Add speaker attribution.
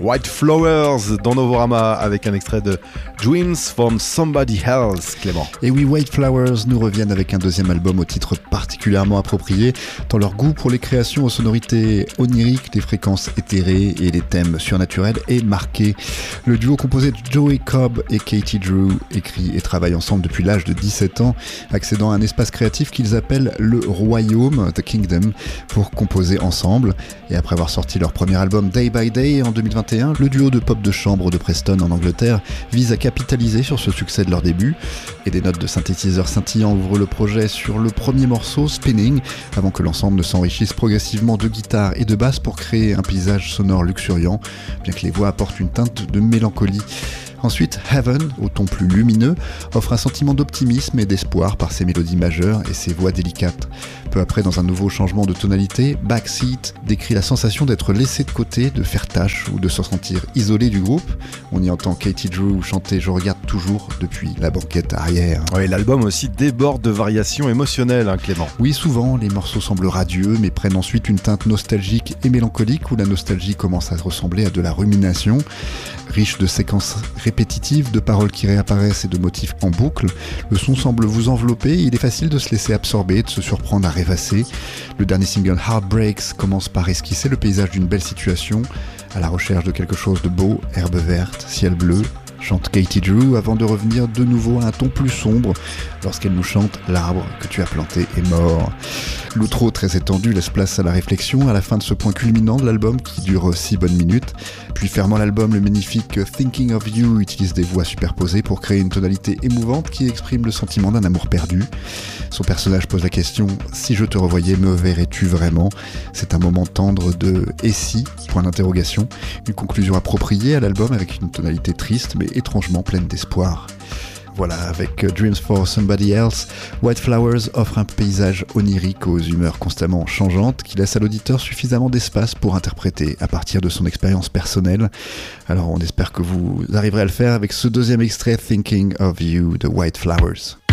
Speaker 1: White Flowers dans Novorama avec un extrait de Dreams from Somebody Else, Clément.
Speaker 2: Et oui, White Flowers nous reviennent avec un deuxième album au titre particulièrement approprié, dans leur goût pour les créations aux sonorités oniriques, les fréquences éthérées et les thèmes surnaturels est marqué. Le duo composé de Joey Cobb et Katie Drew écrit et travaille ensemble depuis l'âge de 17 ans, accédant à un espace créatif qu'ils appellent le Royaume, The Kingdom, pour composer ensemble. Et après avoir sorti leur premier album Day by Day en 2021, le duo de pop de chambre de Preston en Angleterre vise à capitaliser sur ce succès de leur début. Et des notes de synthétiseurs scintillants ouvrent le projet sur le premier morceau, Spinning, avant que l'ensemble ne s'enrichisse progressivement de guitare et de basse pour créer un paysage sonore luxuriant, bien que les voix apportent une teinte de mélancolie. Ensuite, Heaven, au ton plus lumineux, offre un sentiment d'optimisme et d'espoir par ses mélodies majeures et ses voix délicates. Peu après, dans un nouveau changement de tonalité, Backseat décrit la sensation d'être laissé de côté, de faire tâche ou de se sentir isolé du groupe. On y entend Katie Drew chanter « Je regarde toujours » depuis la banquette arrière.
Speaker 1: Oui, l'album aussi déborde de variations émotionnelles, Clément.
Speaker 2: Oui, souvent, les morceaux semblent radieux, mais prennent ensuite une teinte nostalgique et mélancolique où la nostalgie commence à ressembler à de la rumination. Riche de séquences répétitives, de paroles qui réapparaissent et de motifs en boucle, le son semble vous envelopper et il est facile de se laisser absorber, de se surprendre à rêvasser. Le dernier single Heartbreaks commence par esquisser le paysage d'une belle situation, à la recherche de quelque chose de beau, herbe verte, ciel bleu, chante Katie Drew avant de revenir de nouveau à un ton plus sombre lorsqu'elle nous chante « L'arbre que tu as planté est mort ». L'outro très étendu laisse place à la réflexion à la fin de ce point culminant de l'album qui dure 6 bonnes minutes. Puis fermant l'album, le magnifique Thinking of You utilise des voix superposées pour créer une tonalité émouvante qui exprime le sentiment d'un amour perdu. Son personnage pose la question « Si je te revoyais, me verrais-tu vraiment ?» C'est un moment tendre de « Et si ?» point d'interrogation. Une conclusion appropriée à l'album avec une tonalité triste mais étrangement pleine d'espoir. Voilà, avec Dreams for Somebody Else, White Flowers offre un paysage onirique aux humeurs constamment changeantes qui laisse à l'auditeur suffisamment d'espace pour interpréter à partir de son expérience personnelle. Alors on espère que vous arriverez à le faire avec ce deuxième extrait Thinking of You de White Flowers.